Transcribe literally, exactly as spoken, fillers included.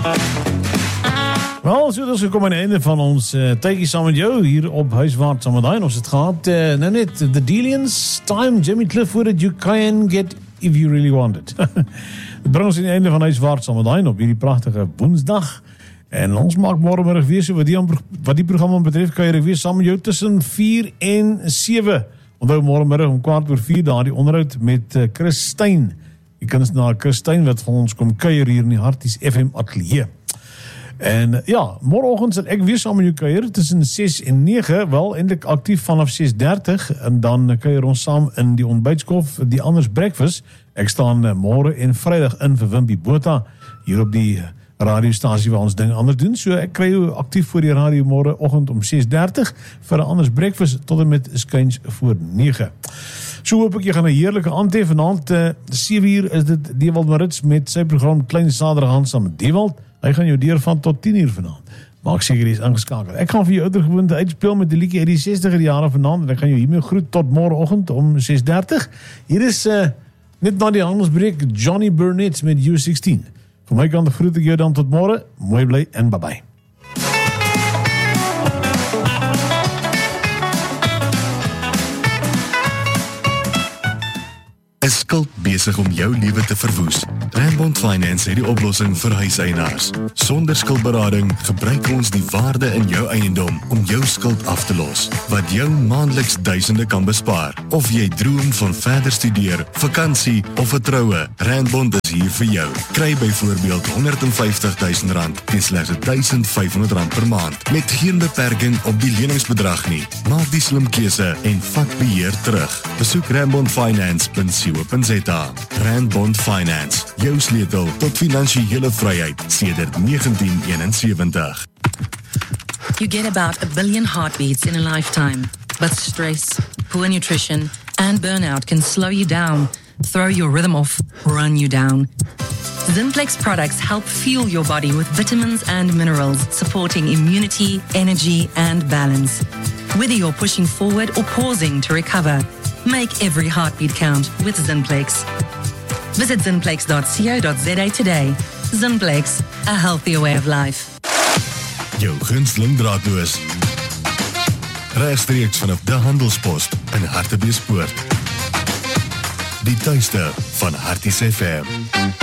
Wel, so dis gekom aan die einde van ons uh, tydjie saam met jou hier op Huiswaarts saam met daai. Ons het gehad, uh, nou net, The Delians, Time, Jimmy Cliff with it, You Can Get If You Really Want It. Dit bring ons aan die einde van Huiswaarts saam met daai op hierdie pragtige woensdag. En ons maak môremiddag weer so wat die, wat die programma betref, kan jy weer saam met jou tussen vier en sewe. Onthou môremiddag om kwart oor vier daar die onderhoud met uh, Chris Stein. Die kunstenaar Chris Stein wat van ons kom kuier hier in die Harties F M Atelier. En ja, môreoggend sal ek weer saam met jou kuier tussen ses en nege, wel eintlik aktief vanaf ses dertig en dan kuier ons saam in die ontbytskof, die Anders Breakfast. Ek staan môre en Vrydag in vir Wimpie Botha hier op die radiostasie waar ons dinge anders doen. So ek kry jou aktief voor die radio môreoggend om ses dertig vir 'n Anders Breakfast tot en met skuins voor nege. So hoop ek jy gaan 'n heerlike aand hê. Vanaand uh, sewe uur is dit Dewald Marits met sy program Klein Saterdag saam met Dewald. Hy gaan jou deur van tot tien uur vanaand. Maak seker jy is ingeskakel. Ek gaan vir jou ouer gewoonte uitspeel met die liedjie uit die sestige jare vanaand en ek gaan jou hiermee groet tot môreoggend om ses dertig. Hier is uh, net na die handelsbreek Johnny Burnett met U sixteen. Van my kant groet ek jou dan tot môre. Mooi bly en bye bye. Is skuld besig om jou lewe te verwoes? Randbond Finance het die oplossing vir huiseienaars. Sonder skuldberading gebruik ons die waarde in jou eiendom om jou skuld af te los, wat jou maandeliks duisende kan bespaar. Of jy droom van verder studeer, vakansie of 'n troue, Randbond is hier vir jou. Kry byvoorbeeld honderdvyftig duisend rand teen slegs duisend vyfhonderd rand per maand, met geen beperking op die leningsbedrag nie. Maak die slim keuse en vat beheer terug. Besoek randbond finance punt co punt za. Randbond Finance, jou sleutel tot finansiële vryheid sedert negentien eenensewentig. You get about a billion heartbeats in a lifetime, but stress, poor nutrition, and burnout can slow you down, throw your rhythm off, run you down. Zinplex products help fuel your body with vitamins and minerals, supporting immunity, energy, and balance. Whether you're pushing forward or pausing to recover, make every heartbeat count with Zinplex. Visit zinplex dot co dot za today. Zinplex, a healthier way of life. Jou gunsteling draadloos. Regstreeks vanaf de Handelspost in Hartbeespoort. Die tuiste van Harties F M.